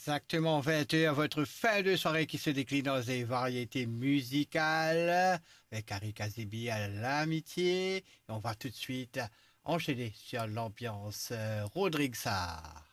Exactement 21, votre fin de soirée qui se décline dans des variétés musicales avec Harry Kazibi à l'amitié. Et on va tout de suite enchaîner sur l'ambiance Rodrigue Sarr.